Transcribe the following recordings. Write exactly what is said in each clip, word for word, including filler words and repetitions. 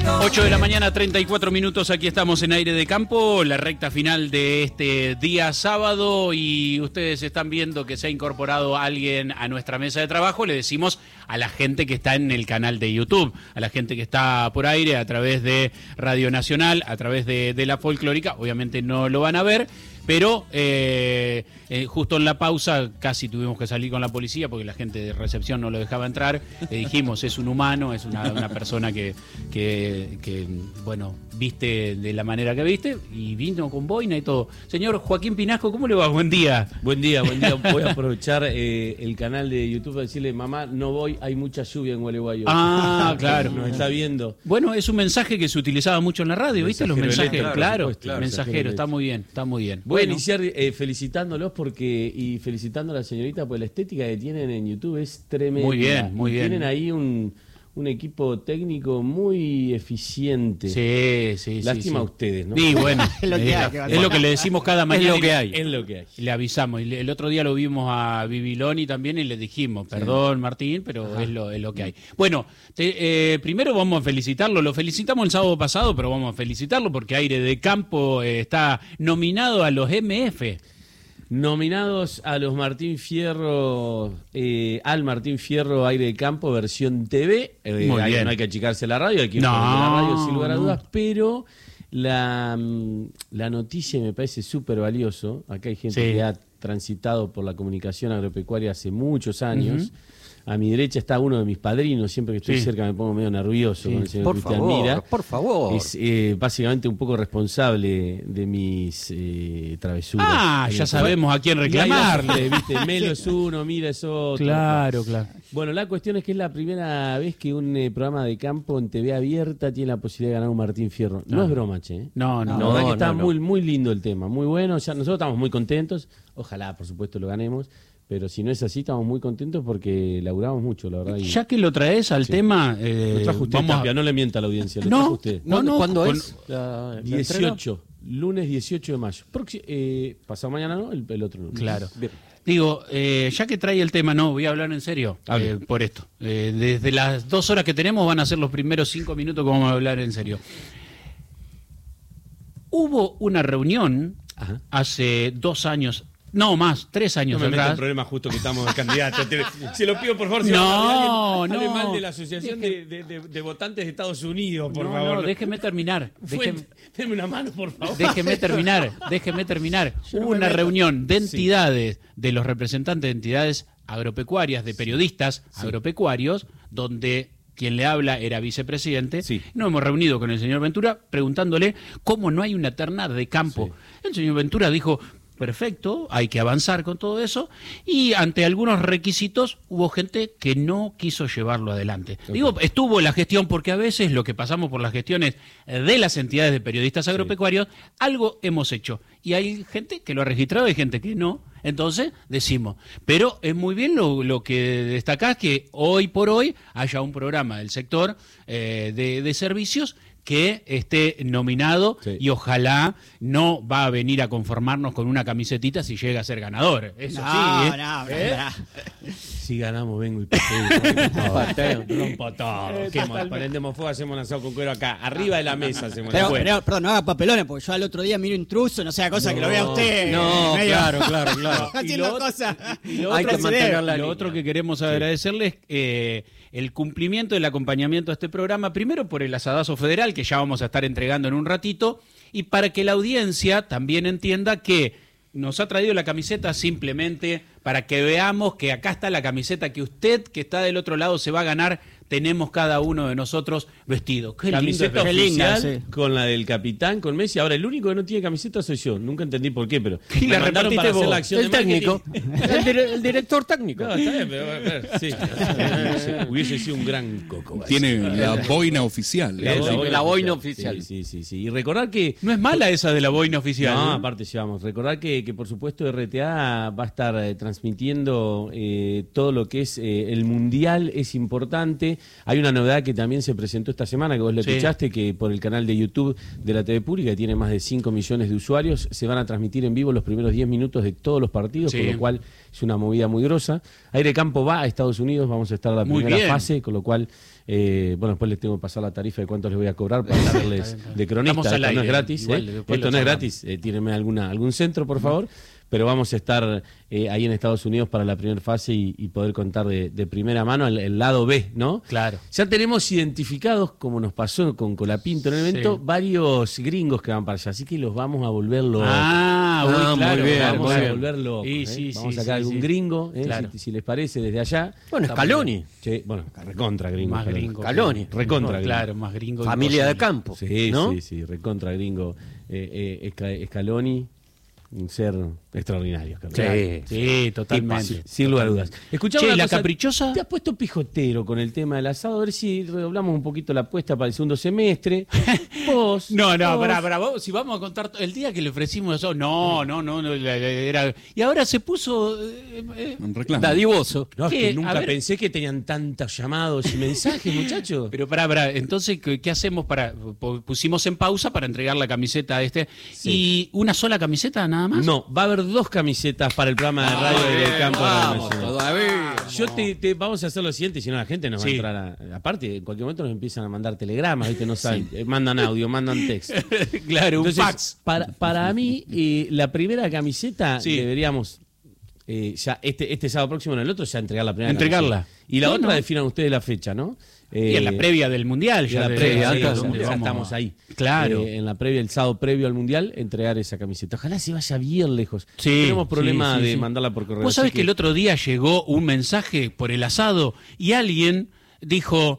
ocho de la mañana, treinta y cuatro minutos, aquí estamos en Aire de Campo, la recta final de este día sábado, y ustedes están viendo que se ha incorporado alguien a nuestra mesa de trabajo. Le decimos a la gente que está en el canal de YouTube, a la gente que está por aire a través de Radio Nacional, a través de, de La Folclórica, obviamente no lo van a ver, pero eh, eh, justo en la pausa casi tuvimos que salir con la policía porque la gente de recepción no lo dejaba entrar. Le dijimos, es un humano, es una, una persona que, que, que, bueno, viste de la manera que viste, y vino con boina y todo. Señor Joaquín Pinasco, ¿cómo le va? Buen día. Buen día, buen día. Voy a aprovechar eh, el canal de YouTube para decirle, mamá, no voy, hay mucha lluvia en Gualeguaychú. Ah, claro. Nos está viendo. Bueno, es un mensaje que se utilizaba mucho en la radio, ¿viste? Los mensajes, eléctrico, claro, supuesto, claro, mensajero, está muy bien, está muy bien. Voy Bueno. a iniciar eh, felicitándolos porque y felicitando a la señorita, porque la estética que tienen en YouTube es tremenda. Muy bien, muy y bien. Tienen ahí un, un equipo técnico muy eficiente. Sí, sí, Lástima sí, a sí. ustedes, ¿no? Y bueno, Es lo que hay, que va a es lo que le decimos cada mañana. Es lo que y- hay. Es lo que hay. Le avisamos. Y le- el otro día lo vimos a Bibiloni también y le dijimos, perdón Martín, pero es lo, es lo que hay. Bueno, te- eh, primero vamos a felicitarlo. Lo felicitamos el sábado pasado, pero vamos a felicitarlo porque Aire de Campo eh, está nominado a los M F. Nominados a los Martín Fierro, eh, al Martín Fierro Aire de Campo versión T V. Eh, Muy hay- bien. No hay que achicarse la radio, hay que ir No, por la radio sin lugar a no. dudas, pero la, mm, la noticia me parece súper valioso. Acá hay gente Sí. que ha transitado por la comunicación agropecuaria hace muchos años. A mi derecha está uno de mis padrinos, siempre que estoy Sí. cerca me pongo medio nervioso Sí. con el señor Por Cristian favor, Mira. por favor. Es eh, básicamente un poco responsable de mis eh, travesuras. Ah, En ya el- sabemos a quién reclamarle. ¿Viste? Melo es uno, Mira es otro. Claro, claro. Bueno, la cuestión es que es la primera vez que un eh, programa de campo en T V abierta tiene la posibilidad de ganar un Martín Fierro. No, No. es broma, che. ¿eh? No, no, La no. verdad no, que está no, no. muy muy lindo el tema, muy bueno. Ya nosotros estamos muy contentos. Ojalá, por supuesto, lo ganemos. Pero si no es así, estamos muy contentos porque laburamos mucho, la verdad. y- Ya que lo traes al Sí. tema, eh, Lo trajo usted, vamos a- Tapia, no le mienta a la audiencia, lo No, trajo usted. no, no. ¿Cuándo con- es? La, la entrega? dieciocho, lunes dieciocho de mayo. Proxi- eh, pasado mañana, ¿no? El, el otro lunes. Claro. Bien. Digo, eh, ya que trae el tema, no, voy a hablar en serio Hable. eh, por esto. Eh, desde las dos horas que tenemos van a ser los primeros cinco minutos que vamos a hablar en serio. Hubo una reunión Ajá. hace dos años, no más, tres años No me meto atrás. en problema justo que estamos de candidatos. Te- Se lo pido, por favor. Si No, va a hablar, hable no. mal de la Asociación de, de- de- de Votantes de Estados Unidos, por no, favor. no, déjeme terminar. Déjeme, Fuente, Deme una mano, por favor. déjeme terminar, déjeme terminar. Yo no Hubo me una meto. reunión de Sí. entidades, de los representantes de entidades agropecuarias, de periodistas agropecuarios, donde quien le habla era vicepresidente. Sí. Nos hemos reunido con el señor Ventura preguntándole cómo no hay una terna de campo. El señor Ventura dijo, perfecto, hay que avanzar con todo eso, y ante algunos requisitos hubo gente que no quiso llevarlo adelante. Digo, estuvo la gestión, porque a veces lo que pasamos por las gestiones de las entidades de periodistas agropecuarios, algo hemos hecho, y hay gente que lo ha registrado y hay gente que no. Entonces decimos, pero es muy bien lo, lo que destacás, que hoy por hoy haya un programa del sector eh, de, de servicios que esté nominado, Sí. y ojalá no va a venir a conformarnos con una camisetita si llega a ser ganador. Eso No, sí, ¿eh? no, ¿Eh? Si Si ganamos, vengo y pateo. Pateo. Rompo todo. ¿Qué más? Prendemos fuego, hacemos un asado con cuero acá. Arriba de la mesa hacemos Pero, la fuego. pero, perdón, no haga papelones, porque yo al otro día miro intruso, no sea cosa que lo vea usted. No, medio- claro, claro, claro. Haciendo Y lo otro- cosas. y lo Hay otro- que mantener la Lo línea. otro que queremos agradecerles eh, el cumplimiento del acompañamiento a este programa, primero por el asadazo federal, que ya vamos a estar entregando en un ratito, y para que la audiencia también entienda que nos ha traído la camiseta simplemente para que veamos que acá está la camiseta que usted, que está del otro lado, se va a ganar. Tenemos cada uno de nosotros vestido. Qué lindo es Camiseta vestir. linda, oficial sí. con la del capitán, con Messi. Ahora, el único que no tiene camiseta soy yo. Nunca entendí por qué, pero Y me la mandaron repartiste para hacer vos. la acción El de técnico. marketing. el, dire- el director técnico. No, está bien, pero a ver, sí. Hubiese- Hubiese sido un gran coco. Tiene la boina oficial. La boina- la boina oficial. Sí, sí, sí, sí. Y recordar que... No es mala esa de la boina oficial. No, ¿eh? aparte llevamos. Recordar que, que por supuesto R T A va a estar eh, transmitiendo eh, todo lo que es eh, el Mundial, es importante. Hay una novedad que también se presentó esta semana, que vos le Sí. escuchaste, que por el canal de YouTube de la T V Pública, que tiene más de cinco millones de usuarios, se van a transmitir en vivo los primeros diez minutos de todos los partidos, Sí. con lo cual es una movida muy grosa. Aire Campo va a Estados Unidos, vamos a estar en la Muy primera bien. fase, con lo cual Eh, bueno, después les tengo que pasar la tarifa de cuánto les voy a cobrar para darles de cronista. Estamos al Esto no aire, es gratis, igual, ¿eh? después Esto lo no es charlamos. gratis. Eh, tírenme alguna, algún centro, por favor. Pero vamos a estar eh, ahí en Estados Unidos para la primera fase y, y poder contar de, de primera mano el, el lado B, ¿no? Claro. Ya tenemos identificados, como nos pasó con Colapinto en el evento, Sí. varios gringos que van para allá, así que los vamos a volverlo. Ah, uy, Ah, claro, muy bien, vamos muy a bien. volverlo. Sí, ¿eh? sí, vamos sí, a sacar sí, algún sí. gringo, ¿eh? Claro. si, si les parece, desde allá. Bueno, Scaloni. Sí, bueno, recontra gringo. Más Scaloni. gringo. Scaloni. Recontra gringo. Claro, más gringo. Familia de imposible. campo. Sí, ¿no? sí, sí, recontra gringo. Eh, eh, Esca- Scaloni, un ser extraordinario. Scaloni. Sí. Sí, totalmente. Sin lugar a dudas. Escuchame Che, una ¿la cosa, caprichosa? Te has puesto pijotero con el tema del asado. A ver si redoblamos un poquito la apuesta para el segundo semestre. Vos. No, no, vos. pará, pará, vos, si vamos a contar to- el día que le ofrecimos eso, no, no, no, no, la- la- era, y ahora se puso eh, eh, Un reclamo. Dadivoso. No, es ¿Qué? que A nunca ver. pensé que tenían tantos llamados y mensajes, muchachos. pero pará, pará, entonces ¿qué, qué hacemos para pu- pusimos en pausa para entregar la camiseta a este y una sola camiseta nada más? No, va a haber dos camisetas para el programa de radio del campo. de Radio Vamos, Nacional. todavía. Yo te, te- vamos a hacer lo siguiente, si no la gente nos va Sí. a entrar a, aparte, en cualquier momento nos empiezan a mandar telegramas, ¿viste? No saben, eh, mandan audio, mandan texto. Claro, un Entonces, fax. Para, para mí, eh, la primera camiseta Sí. deberíamos eh, ya este, este sábado próximo en el otro ya entregar la primera Entregarla. camiseta. Y la Bueno. otra definan ustedes la fecha, ¿no? Y en la Eh, previa del mundial, y ya en la de- previa, sí, sí, donde donde ya vamos estamos a- ahí. Claro. Eh, en la previa, el sábado previo al mundial, entregar esa camiseta. Ojalá se vaya bien lejos. Sí, Tenemos problema sí, sí, de sí. mandarla por correo. Vos así sabés que el otro día llegó un mensaje por el asado y alguien dijo,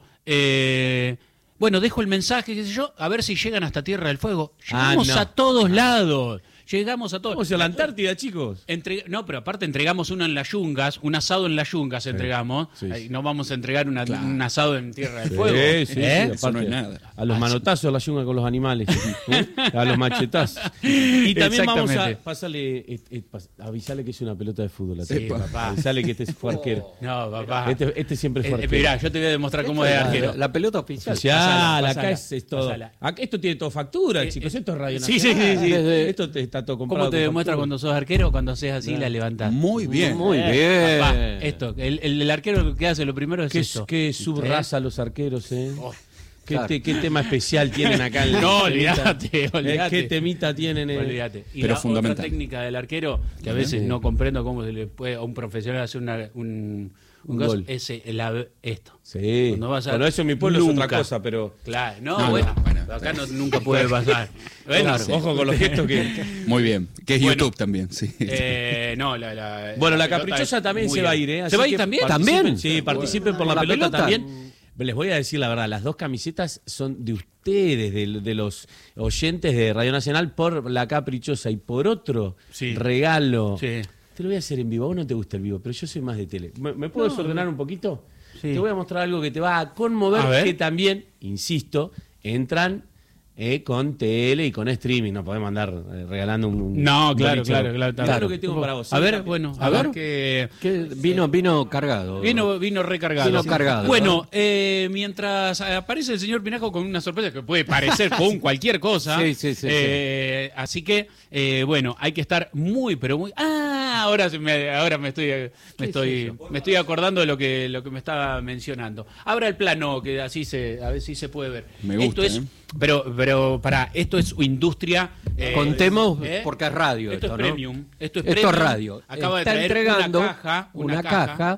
eh, bueno, dejo el mensaje, qué sé yo, a ver si llegan hasta Tierra del Fuego. Ah, Llegamos no. a todos lados. Llegamos a todos. Vamos a la Antártida, chicos. Entre- no, pero aparte entregamos uno en las Yungas, un asado en las Yungas entregamos. sí, Ahí sí. no vamos a entregar una- un asado en Tierra del Sí, Fuego. sí, sí, ¿Eh? aparte, Eso no es nada. A los manotazos la yunga con los animales, ¿eh? A los machetazos. Y también vamos a Exactamente. pasarle, eh, eh, pas- avisarle que es una pelota de fútbol. a Sí, Tito. papá. Avisarle que este fue arquero. No, papá. Este, este siempre fue Eh, arquero. Esperá, yo te voy a demostrar cómo es La, arquero. la pelota oficial. Oficial, Pasala, acá pasala, es, es todo. pasala. Acá- esto tiene todo factura, Eh, chicos. eh, Esto es Radio sí, sí, Nacional. sí, sí. Esto te- está todo comprado. ¿Cómo te con demuestra factura. cuando sos arquero? Cuando haces así, la levantás. Muy bien. Muy Eh, bien. papá, esto, el, el, el arquero que hace lo primero es Qué, esto. qué subraza los arqueros, ¿eh? Oh, ¿Qué, claro. te- qué tema especial tienen acá? En la No, entrevista? olvídate, Eh, olvídate. ¿Qué temita tienen? eh? Olvídate. Y Pero la fundamental. otra técnica del arquero, que a veces Sí. no comprendo cómo se le puede a un profesional hacer una, un, Un caso, gol. es el ave- esto. Sí. Cuando vas a- Bueno, eso en mi pueblo es Nunca. otra cosa, pero... Claro, no, No, bueno, no, bueno. acá no- nunca puede pasar. Bueno, Claro, ojo con los gestos que... Muy bien. Que es Bueno. YouTube también, sí. eh, no, la, la- Bueno, la pelota caprichosa es también muy se va a bien. ir, ¿eh? ¿Se Así va a ir que también? participen, ¿También? Sí, participen por la, ¿La pelota, pelota? también. Les voy a decir la verdad, las dos camisetas son de ustedes, de, de los oyentes de Radio Nacional, por la caprichosa y por otro Sí. regalo. Sí. Te lo voy a hacer en vivo. A vos no te gusta el vivo, pero yo soy más de tele. ¿Me, me puedo desordenar un poquito? Sí. Te voy a mostrar algo que te va a conmover, A ver. que también, insisto, entran eh, con tele y con streaming. No podemos andar eh, regalando un, un No, claro, boliche. claro, claro. Mirá lo que tengo para vos. A ¿sí? ver, bueno, a, A ver ver. que... Que vino, vino cargado. Vino, vino recargado. Vino cargado, Bueno, eh, mientras aparece el señor Pinajo con una sorpresa que puede parecer con cualquier cosa. Sí, sí, sí, eh, Así que, eh, bueno, hay que estar muy, pero muy. Ah, ahora se me, ahora me estoy, me estoy, me estoy acordando de lo que, lo que me estaba mencionando. Abra el plano que así se, a ver si se puede ver. Me gusta, Esto es, ¿eh? pero, pero para, esto es industria. eh, Contemos, ¿eh? porque es radio Esto, esto, es ¿no? premium. Esto es Esto premium. es radio. Acaba Está de traer entregando una caja, una, una caja,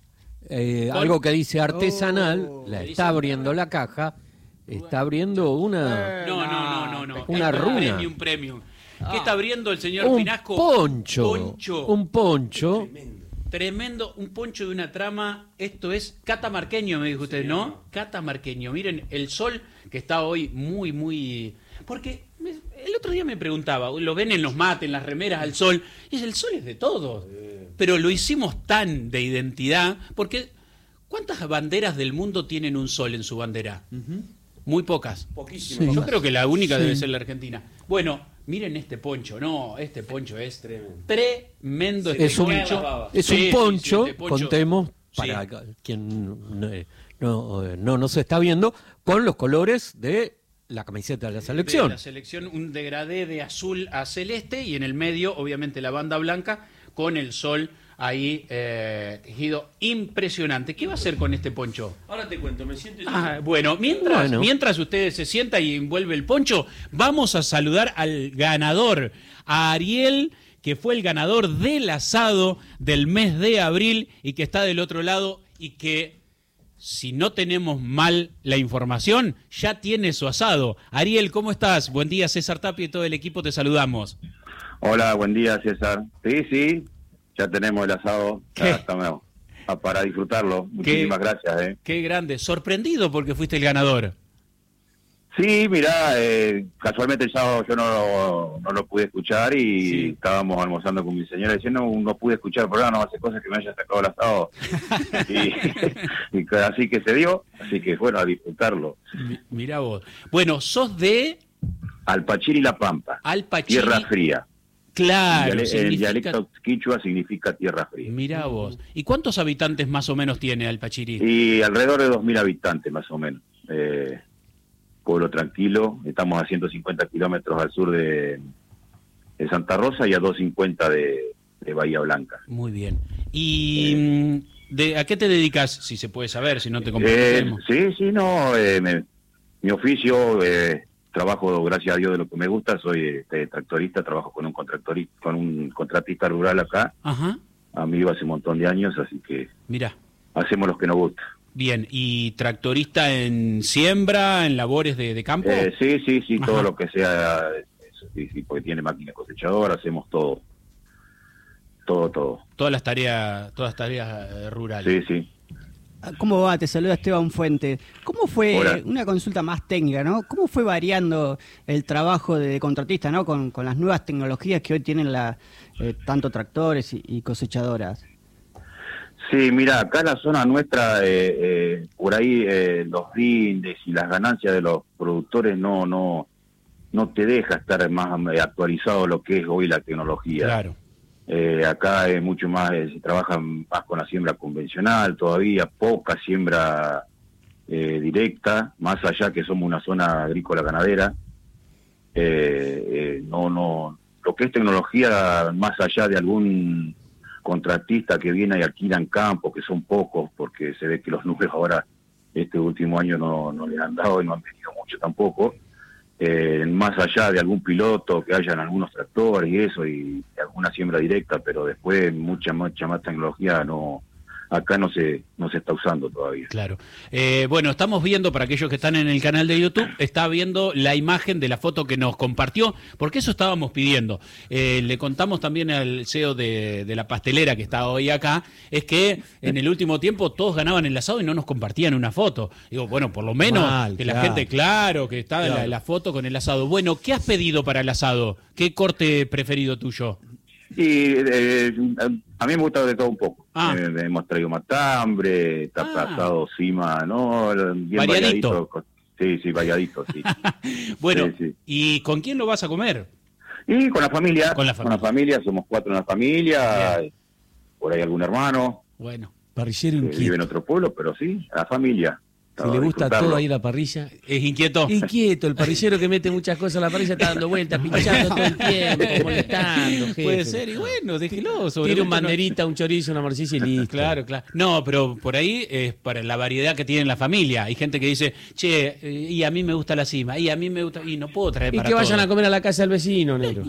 eh, Con- algo que dice artesanal, Oh. la Dice- está abriendo la caja, está abriendo una... No, no, no, no, no. Una Esto es runa. Premium, premium. ¿Qué está abriendo el señor un Pinasco? poncho, Poncho. un poncho, Tremendo, un poncho de una trama. Esto es catamarqueño, me dijo usted, ¿no? Catamarqueño. Miren, el sol que está hoy muy, muy... Porque me- el otro día me preguntaba, lo ven en los mates, en las remeras al sol, y es el sol es de todos. Pero lo hicimos tan de identidad, porque ¿cuántas banderas del mundo tienen un sol en su bandera? Muy pocas. Poquísimo. Yo creo que la única debe ser la Argentina. Bueno, miren este poncho, no, este poncho es tremendo. Este es un, poncho. es Sí, un sí, poncho, sí, este poncho. contemos, Sí. para quien no, no, no nos está viendo, con los colores de la camiseta de la De selección. la selección, un degradé de azul a celeste y en el medio, obviamente, la banda blanca con el sol ahí eh, tejido impresionante. ¿Qué va a hacer con este poncho? Ahora te cuento, me siento... Ah, bueno, mientras, Bueno. mientras usted se sienta y envuelve el poncho, vamos a saludar al ganador, a Ariel, que fue el ganador del asado del mes de abril y que está del otro lado y que, si no tenemos mal la información, ya tiene su asado. Ariel, ¿cómo estás? Buen día, César Tapia y todo el equipo, te saludamos. Hola, buen día, César. Sí, sí, ya tenemos el asado, ¿Qué? ya estamos a- para disfrutarlo. Muchísimas gracias. ¿eh? Qué grande, sorprendido porque fuiste el ganador. Sí, mirá, eh, casualmente el sábado yo no, no lo pude escuchar y Sí. estábamos almorzando con mi señora diciendo no, no pude escuchar el programa, no hace cosas que me haya sacado el asado. y, y así que se dio, así que bueno, a disfrutarlo. Mi- Mirá vos. Bueno, sos de Alpachiri La Pampa, Alpachiri. tierra fría. Claro, el, diale- el significa... dialecto quichua significa tierra fría. Mirá vos. ¿Y cuántos habitantes más o menos tiene Alpachiri? Y alrededor de dos mil habitantes más o menos. Eh, pueblo tranquilo, estamos a ciento cincuenta kilómetros al sur de, de Santa Rosa y a doscientos cincuenta de, de Bahía Blanca. Muy bien. ¿Y mm, de, a qué te dedicas? Si se puede saber, si no te Eh, comprometemos. sí, sí, no, eh, me- mi oficio, eh, trabajo, gracias a Dios, de lo que me gusta, soy este, tractorista, trabajo con un contractorista, con un contratista rural acá, Ajá, amigo hace un montón de años, así que mirá. hacemos lo que nos gusta. Bien, ¿y tractorista en siembra, en labores de, de campo? Eh, sí, sí, sí, Ajá. todo lo que sea, eso, sí, sí, porque tiene máquina cosechadora, hacemos todo, todo, todo. Todas las tareas, todas las tareas eh, rurales. Sí, sí. ¿Cómo va? Te saluda Esteban Fuente. ¿Cómo fue, Hola. una consulta más técnica, ¿no? ¿Cómo fue variando el trabajo de contratista, ¿no? Con, con las nuevas tecnologías que hoy tienen la, eh, tanto tractores y, y cosechadoras. Sí, mira, acá en la zona nuestra, eh, eh, por ahí eh, los rindes y las ganancias de los productores no no no te deja estar más eh, actualizado lo que es hoy la tecnología. Claro. Eh, acá es mucho más, eh, se trabaja más con la siembra convencional, todavía poca siembra eh, directa, más allá que somos una zona agrícola ganadera. Eh, eh, no, no, lo que es tecnología, más allá de algún contratista que viene y alquilan campo, que son pocos, porque se ve que los números ahora, este último año no, no le han dado y no han venido mucho tampoco. Eh, más allá de algún piloto que hayan algunos tractores y eso, y alguna siembra directa, pero después mucha, mucha más tecnología no, acá no se, no se está usando todavía. Claro. Eh, bueno, estamos viendo, para aquellos que están en el canal de YouTube, está viendo la imagen de la foto que nos compartió, porque eso estábamos pidiendo. Eh, le contamos también al C E O de, de la pastelera que está hoy acá, es que en el último tiempo todos ganaban el asado y no nos compartían una foto. Digo, bueno, por lo menos Mal, que la claro. gente, claro, que está Claro. la, la foto con el asado. Bueno, ¿qué has pedido para el asado? ¿Qué corte preferido tuyo? Y eh, a mí me gusta de todo un poco. Ah. Eh, hemos traído matambre, Ah. tapasado, cima, ¿no? Bien Variadito. variadito. Sí, sí, variadito, sí. Bueno, Sí, sí. ¿y con quién lo vas a comer? Y con la familia, Con la familia. familia, somos cuatro en la familia, por ahí algún hermano Bueno, Parrillero que vive inquieto. en otro pueblo, pero sí, a la familia. Si a le gusta disfrutarlo. todo ahí la parrilla. ¿es inquieto? Inquieto, el parrillero que mete muchas cosas a la parrilla está dando vueltas, pinchando todo el tiempo, molestando, jefe. Puede ser, y bueno, déjelo. sobre Tira un gusto no- banderita, un chorizo, una morcilla y listo. Claro, claro. No, pero por ahí es para la variedad que tiene la familia. Hay gente que dice, che, eh, y a mí me gusta la cima, y a mí me gusta, y no puedo traer Y para que vayan todos. a comer a la casa del vecino, negro.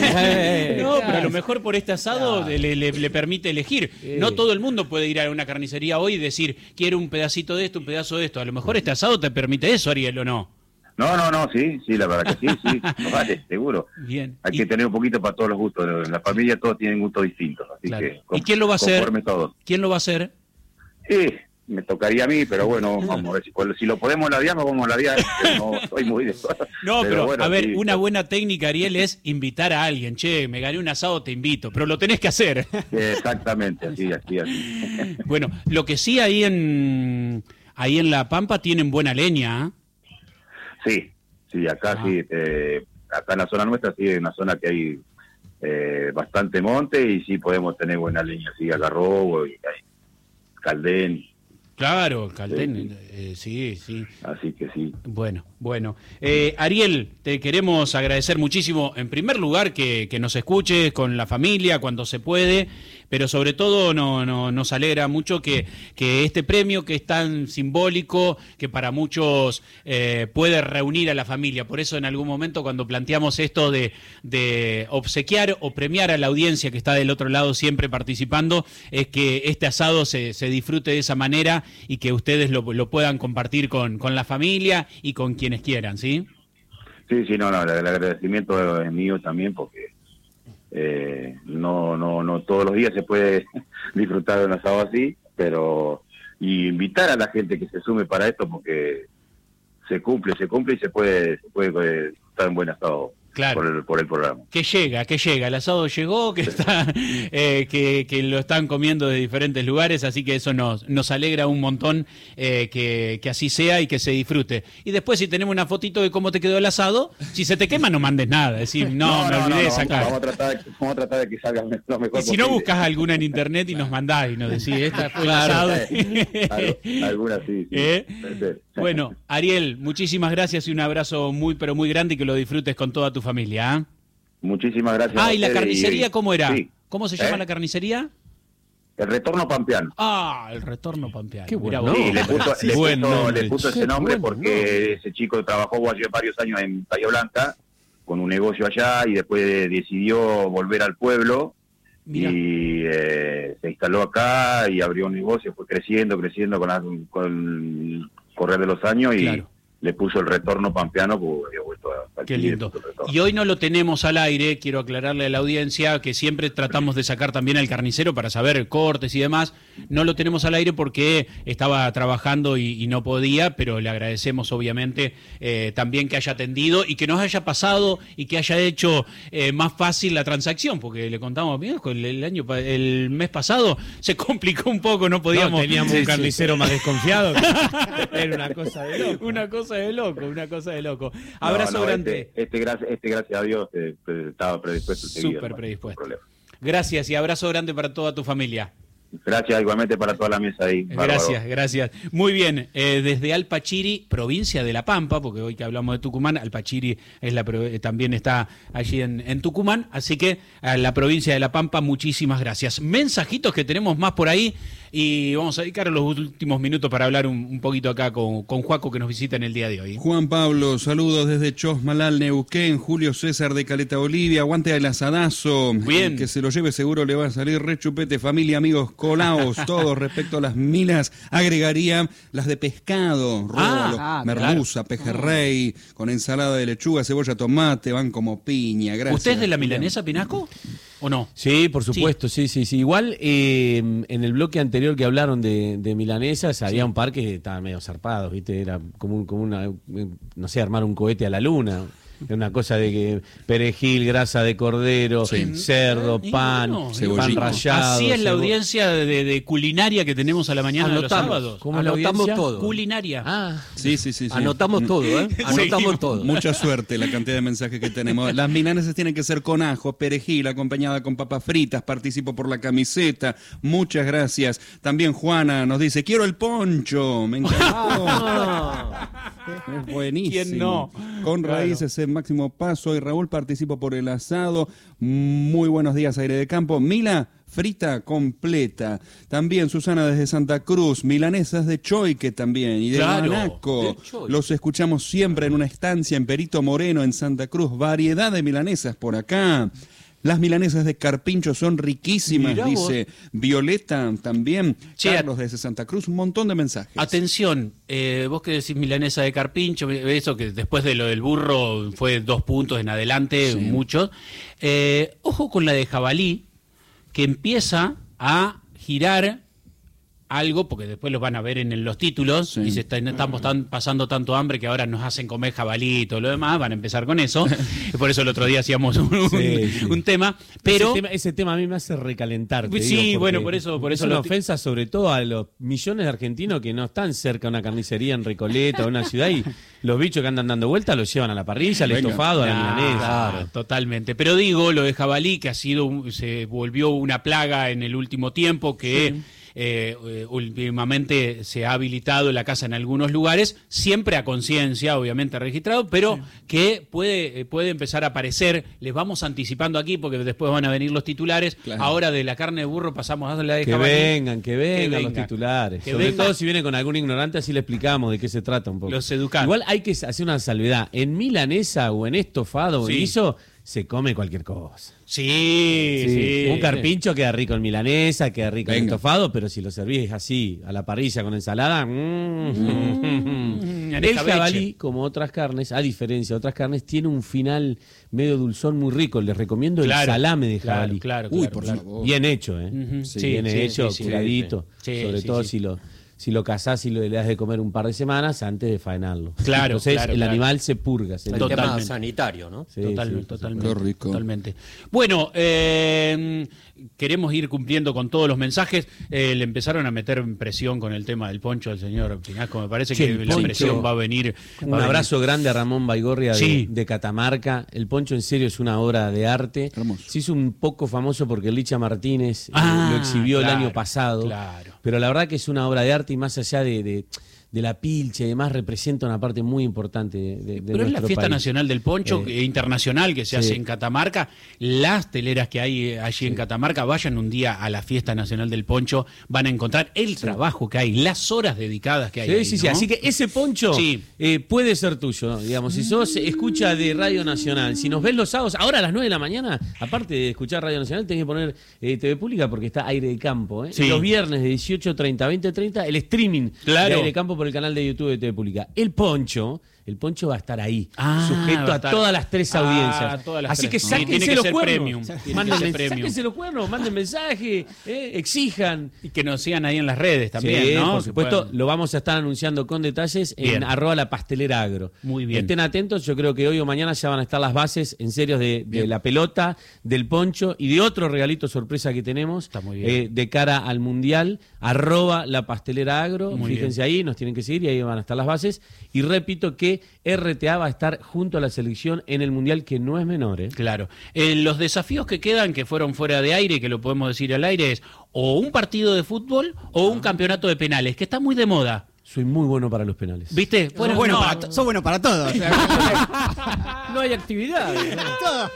Eh, No, pero a claro. lo mejor por este asado le, le- le permite elegir. Sí. No todo el mundo puede ir a una carnicería hoy y decir, quiero un pedacito de esto, un pedazo de esto. A lo mejor este asado te permite eso, Ariel, ¿o no? No, no, no, sí, sí, la verdad que sí, sí, vale, seguro. Bien. Hay Y- que tener un poquito para todos los gustos. En la familia todos tienen gustos distintos, así Claro. que ¿Y quién lo va a hacer? conforme todos. ¿Quién lo va a hacer? Sí, me tocaría a mí, pero bueno, vamos a ver si, si lo podemos ladear, nos vamos a ladear. pero No soy muy de No, pero, bueno, a ver, sí. una buena técnica, Ariel, es invitar a alguien. Che, me gané un asado, te invito. Pero lo tenés que hacer. Exactamente, así, así, así. Bueno, lo que sí ahí en ahí en La Pampa tienen buena leña. ¿eh? Sí, sí, acá Ah. sí, eh, acá en la zona nuestra sí es una zona que hay eh, bastante monte y sí podemos tener buena leña, sí, agarrobo y hay caldén, Claro, Caldén, Sí. eh, sí, sí. así que sí. Bueno, bueno. Eh, Ariel, te queremos agradecer muchísimo, en primer lugar, que, que nos escuches con la familia cuando se puede, pero sobre todo no, no, nos alegra mucho que, que este premio, que es tan simbólico, que para muchos eh, puede reunir a la familia. Por eso en algún momento cuando planteamos esto de, de obsequiar o premiar a la audiencia que está del otro lado siempre participando, es que este asado se, se disfrute de esa manera y que ustedes lo, lo puedan compartir con, con la familia y con quienes quieran, ¿sí? Sí, sí, no, no, el agradecimiento es mío también porque eh, no, no, no todos los días se puede disfrutar de un asado así, pero y invitar a la gente que se sume para esto porque se cumple, se cumple y se puede, se puede estar en buen asado. Claro. Por el, por el programa. Que llega, que llega. El asado llegó, que está, eh, que, que lo están comiendo de diferentes lugares, así que eso nos, nos alegra un montón eh, que, que así sea y que se disfrute. Y después si tenemos una fotito de cómo te quedó el asado, si se te quema no mandes nada, decir no, no, me olvidé de no, sacar. Vamos a, tratar, vamos a tratar de que salga lo mejor y si posible. no buscas alguna en internet y nos mandás y nos decís, esta fue el asado. Alguna sí, sí. ¿Eh? Bueno, Ariel, muchísimas gracias y un abrazo muy pero muy grande y que lo disfrutes con toda tu familia. ¿eh? Muchísimas gracias. Ah, ¿y la carnicería y, cómo era? Sí. ¿Cómo se llama ¿Eh? la carnicería? El Retorno Pampeano. Ah, el Retorno Pampeano. Qué bueno. Sí, le puso, Sí, le buen puso, nombre. le puso ese Qué nombre buen porque nombre. ese chico trabajó hace varios años en Bahía Blanca con un negocio allá y después decidió volver al pueblo. Mirá. Y eh, se instaló acá y abrió un negocio, fue creciendo, creciendo con, la, con el correr de los años y claro. Le puso el Retorno Pampeano porque había vuelto a, a Qué lindo. Y hoy no lo tenemos al aire, quiero aclararle a la audiencia que siempre tratamos de sacar también al carnicero para saber cortes y demás. No lo tenemos al aire porque estaba trabajando y, y no podía, pero le agradecemos obviamente eh, también que haya atendido y que nos haya pasado y que haya hecho eh, más fácil la transacción, porque le contamos, bien, el, el año el mes pasado se complicó un poco, no podíamos. No, teníamos sí, un carnicero sí. más desconfiado. Era una cosa de loco. Una cosa de loco, una cosa de loco. Abrazo no, no, grande. Este, este, gracias, este, gracias a Dios, eh, estaba predispuesto. Súper no, predispuesto. No gracias y abrazo grande para toda tu familia. Gracias, igualmente para toda la mesa ahí. Gracias, bárbaro. Gracias. Muy bien, eh, desde Alpachiri, provincia de La Pampa, porque hoy que hablamos de Tucumán, Alpachiri es la, también está allí en, en Tucumán, así que a la provincia de La Pampa, muchísimas gracias. Mensajitos que tenemos más por ahí y vamos a dedicar los últimos minutos para hablar un, un poquito acá con, con Juaco que nos visita en el día de hoy. Juan Pablo, saludos desde Chosmalal, Neuquén. Julio César de Caleta Olivia, aguante el asadazo. Bien. Que se lo lleve seguro le va a salir re chupete, familia, amigos, colaos, todos. Respecto a las minas, agregaría las de pescado, róbalo, ah, merluza, claro. pejerrey, con ensalada de lechuga, cebolla, tomate, van como piña. Gracias. ¿Usted es de la milanesa, Pinasco? ¿O no? Sí, por supuesto, sí, sí, sí. sí. Igual eh, en el bloque anterior que hablaron de, de milanesas, había sí. un par que estaban medio zarpados, ¿viste? Era como, un, como una, no sé, armar un cohete a la luna. Una cosa de que perejil, grasa de cordero, sí. cerdo, pan, no, pan rallado. Así es la audiencia de, de culinaria que tenemos a la mañana Anotamos. de los sábados. ¿Cómo Anotamos todo. Culinaria. Ah. Sí, sí, sí, sí. Anotamos todo, ¿eh? Anotamos todo. Mucha suerte la cantidad de mensajes que tenemos. Las milanesas tienen que ser con ajo, perejil, acompañada con papas fritas. Participo por la camiseta. Muchas gracias. También Juana nos dice, quiero el poncho. Me encantó. Es buenísimo. ¿Quién no? Con claro. raíces en máximo paso. Y Raúl, participo por el asado. Muy buenos días, Aire de Campo. Mila, frita completa. También Susana desde Santa Cruz. Milanesas de Choique también. Y de claro, Guanaco. De Los escuchamos siempre en una estancia en Perito Moreno, en Santa Cruz. Variedad de milanesas por acá. Las milanesas de Carpincho son riquísimas, Mirá dice vos. Violeta también. Che, Carlos desde Santa Cruz, un montón de mensajes. Atención, eh, vos que decís milanesa de Carpincho, eso que después de lo del burro fue dos puntos en adelante, sí. muchos. Eh, ojo con la de jabalí, que empieza a girar algo, porque después los van a ver en los títulos, sí. y se está, estamos tan, pasando tanto hambre que ahora nos hacen comer jabalí y todo lo demás, van a empezar con eso. Por eso el otro día hacíamos un, sí, sí. un tema. Pero ese tema, ese tema a mí me hace recalentar. Te sí, digo, bueno, por eso, por eso es una lo... ofensa sobre todo a los millones de argentinos que no están cerca de una carnicería en Recoleta o una ciudad y los bichos que andan dando vueltas los llevan a la parrilla, al estofado, a la milanesa. Claro, totalmente. Pero digo, lo de jabalí, que ha sido, se volvió una plaga en el último tiempo, que... Sí. eh, eh, últimamente se ha habilitado la casa en algunos lugares, siempre a conciencia, obviamente registrado, pero sí. que puede, eh, puede empezar a aparecer. Les vamos anticipando aquí porque después van a venir los titulares. Claro. Ahora de la carne de burro pasamos a la de que jabalí. Vengan, que vengan, que vengan los titulares. Que Sobre vengan. todo si viene con algún ignorante, así le explicamos de qué se trata un poco. Los educamos. Igual hay que hacer una salvedad. En milanesa o en estofado o sí. en guiso se come cualquier cosa. Sí, sí, sí. Un carpincho sí. queda rico en milanesa, queda rico Venga. en estofado, pero si lo servís así, a la parrilla con ensalada... Mm, mm, el jabalí, como otras carnes, a diferencia de otras carnes, tiene un final medio dulzón muy rico. Les recomiendo claro, el salame de jabalí. Claro, claro, Uy, claro, por claro. favor. Bien hecho, ¿eh? Uh-huh. Sí, Sí, bien sí, hecho, sí, sí, curadito. sí, sobre sí, todo sí. si lo... Si lo cazás y lo, le das de comer un par de semanas antes de faenarlo. Claro, Entonces claro, el claro. animal se purga. Se El limpia. tema Totalmente. sanitario, ¿no? Sí, totalmente, sí, totalmente. Qué rico. Totalmente. Bueno, eh, queremos ir cumpliendo con todos los mensajes. Eh, le empezaron a meter presión con el tema del poncho al señor Pinasco. Me parece Sí, que el la poncho. presión va a venir. Un va a abrazo grande a Ramón Baigorria de, Sí. de Catamarca. El poncho en serio es una obra de arte. Hermoso. Se hizo un poco famoso porque Licha Martínez eh, Ah, lo exhibió claro, el año pasado. claro. Pero la verdad que es una obra de arte y más allá de, de, de la pilcha y demás representa una parte muy importante de, de, de Pero es la nuestro fiesta país. nacional del poncho Eh, eh, internacional que se sí. hace en Catamarca. Las teleras que hay eh, allí en Catamarca, vayan un día a la fiesta nacional del poncho, van a encontrar el trabajo que hay, las horas dedicadas que hay. Sí, ahí, sí, sí. ¿no? Así que ese poncho Sí. eh, puede ser tuyo, ¿no? Digamos. Si sos escucha de Radio Nacional, si nos ves los sábados, ahora a las nueve de la mañana, aparte de escuchar Radio Nacional, tenés que poner eh, T V Pública porque está Aire de Campo. ¿eh? Sí. Y los viernes de dieciocho treinta a veinte treinta, el streaming Claro. de Aire de Campo por el canal de YouTube de T V Pública. El poncho... El poncho va a estar ahí, Ah, sujeto va a a estar- todas las tres Ah, audiencias. todas las Así tres. que Sí, sáquense tiene que los ser cuernos. premium, tiene que Manden, ser premium. sáquense los cuernos, manden mensaje, eh, exijan. Y que nos sigan ahí en las redes también, Sí, ¿no? por Que supuesto, puedan- lo vamos a estar anunciando con detalles Bien. en arroba la pastelera agro. Muy bien. Estén atentos, yo creo que hoy o mañana ya van a estar las bases, en serio, de, de la pelota, del poncho y de otro regalito sorpresa que tenemos Está muy bien. eh, de cara al Mundial, arroba la pastelera agro, Muy fíjense ahí, nos tienen que seguir y ahí van a estar las bases. Y repito que R T A va a estar junto a la selección en el Mundial, que no es menor, ¿eh? Claro. Eh, los desafíos que quedan, que fueron fuera de aire, que lo podemos decir al aire, es o un partido de fútbol o un campeonato de penales, que está muy de moda. Soy muy bueno para los penales. ¿Viste? Sos bueno, no, para to- sos bueno para todo. O sea, No hay actividad. todo.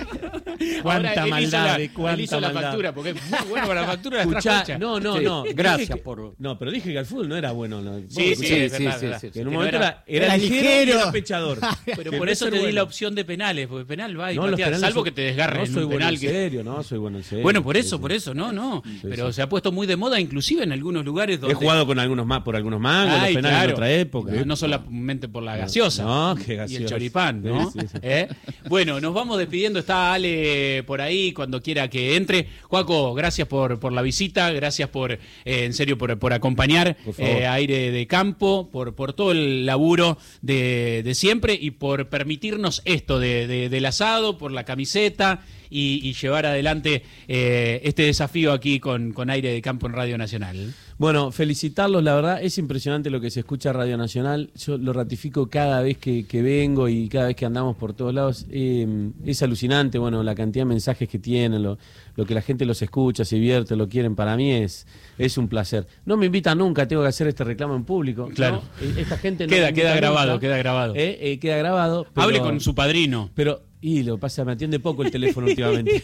Cuánta Ahora, él maldad, hizo la, eh, cuánta él hizo la maldad. factura, porque es muy bueno para la factura de las Escuchá, trascochas. no, no, Sí, no. gracias Dije que- por- No, pero dije que al fútbol no era bueno. ¿no? Sí, Vos sí, escuchá, es sí, verdad, sí, verdad. sí, que en Que un no momento era- era, era era ligero, ligero. y era pechador. Pero Que por no eso ser te di bueno. la opción de penales, porque penal va y No, los patea, penales salvo son- que te desgarren No en soy un bueno penal. en que- serio, no, soy bueno en serio. Bueno, por Sí, eso, sí. por eso, no, no. Sí, Pero sí. se ha puesto muy de moda, inclusive en algunos lugares donde... He jugado con algunos más, por algunos mangos, los Ay, penales claro. en otra época. No solamente por la gaseosa. No, qué Y gaseosa. el choripán, ¿no? Sí, sí, sí. ¿Eh? Bueno, nos vamos despidiendo. Está Ale por ahí cuando quiera que entre. Juaco, gracias por, por la visita, gracias por, eh, en serio, por, por acompañar Por favor. eh, Aire de Campo, por, por todo el laburo de, de siempre y por permitirnos esto de, de- del asado, por la camiseta y, y llevar adelante eh, este desafío aquí con, con Aire de Campo en Radio Nacional. Bueno, felicitarlos, la verdad, es impresionante lo que se escucha en Radio Nacional. Yo lo ratifico cada vez que, que vengo y cada vez que andamos por todos lados. Eh, es alucinante, bueno, la cantidad de mensajes que tienen, lo, lo que la gente los escucha, se divierte, lo quieren. Para mí es, es un placer. No me invitan nunca, tengo que hacer este reclamo en público. Claro. ¿no? Eh, Esta gente no Queda- me invita queda grabado, nunca. queda grabado. Eh, eh, queda grabado. pero- Hable con su padrino. Pero, y lo que pasa, me atiende poco el teléfono últimamente.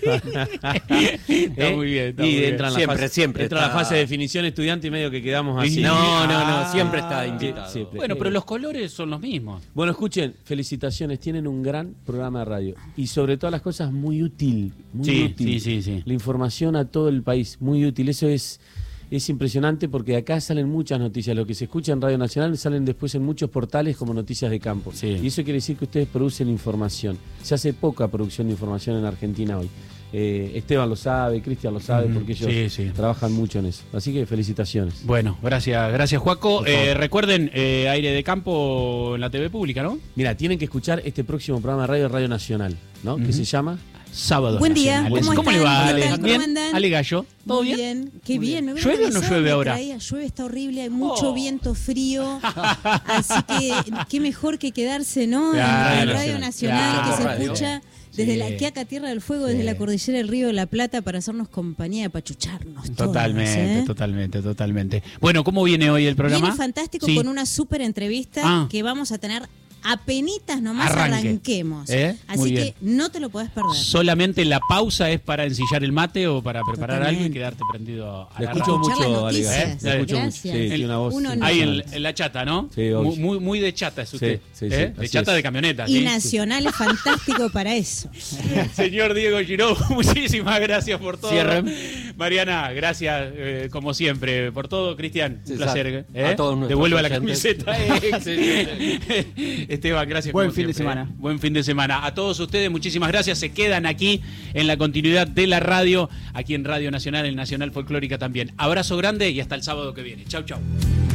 Está muy bien, está y muy bien. entra en la Siempre, fase, siempre entra la está- fase de definición estudiante y medio que quedamos así. No, no, no, Ah, siempre está sí, invitado. siempre. Bueno, pero los colores son los mismos. Bueno, escuchen, felicitaciones, tienen un gran programa de radio y sobre todas las cosas muy útil, muy Sí, útil. sí, sí, sí. La información a todo el país, muy útil. Eso es es impresionante porque de acá salen muchas noticias. Lo que se escucha en Radio Nacional salen después en muchos portales como noticias de campo. Sí. Y eso quiere decir que ustedes producen información. Se hace poca producción de información en Argentina hoy. Eh, Esteban lo sabe, Cristian lo sabe, Ujú, porque ellos sí, sí. trabajan mucho en eso. Así que felicitaciones. Bueno, gracias, gracias Juaco. Por favor. Eh, recuerden, eh, Aire de Campo en la T V pública, ¿no? Mira, tienen que escuchar este próximo programa de radio, Radio Nacional, ¿no? Ujú. Que se llama Sábados Buen día, nacionales. ¿cómo ¿Cómo le están? va, ¿Qué Ale? tal? ¿Cómo ¿Bien? andan? Ale Gallo, ¿todo Muy bien? bien, qué Muy bien. Me ¿Llueve o no avisado, llueve me ahora? traía. Llueve, está horrible, hay mucho Oh. viento frío. Así que qué mejor que quedarse, ¿no? Claro, en Radio Nacional, claro, que se radio. escucha desde Sí. la Quiaca, Tierra del Fuego, desde Sí. la cordillera del Río de la Plata, para hacernos compañía, para chucharnos todos, Totalmente, ¿eh? totalmente, totalmente. Bueno, ¿cómo viene hoy el programa? Viene fantástico Sí. con una súper entrevista Ah. que vamos a tener apenitas nomás Arranque. arranquemos. ¿Eh? Muy Así bien. que no te lo podés perder. ¿Solamente la pausa es para ensillar el mate o para preparar Totalmente. algo y quedarte prendido a Le la escucho radio? Escuchar las mucho, Ale noticias. Gallo. ¿Eh? Le escucho mucho. Gracias. Sí, tiene una voz. Uno no. Ahí en, impresionante. en la chata, ¿no? Sí, obvio. muy, muy, muy de chata es usted. Sí, sí, ¿Eh? sí, De así chata es. de camioneta. Y ¿sí? Nacional es fantástico para eso. Señor Diego Giró, muchísimas gracias por todo. Cierren. Mariana, gracias eh, como siempre por todo. Cristian, un Sí, placer. a ¿eh? todos nuestros Devuelva la oyentes. camiseta. eh. Esteban, gracias. Buen como fin de siempre, semana. ¿eh? Buen fin de semana. A todos ustedes, muchísimas gracias. Se quedan aquí en la continuidad de la radio, aquí en Radio Nacional, en Nacional Folclórica también. Abrazo grande y hasta el sábado que viene. Chau, chau.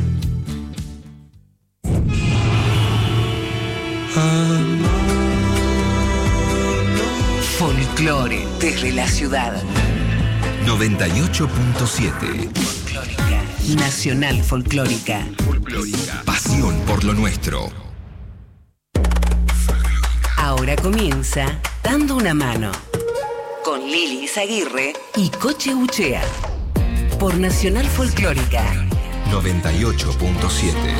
Folclore desde la ciudad. noventa y ocho punto siete. Folclórica. Nacional Folclórica. Folclórica. Pasión por lo nuestro. Ahora comienza Dando una mano con Lili Izaguirre y Coche Uchea por Nacional Folclórica. noventa y ocho punto siete.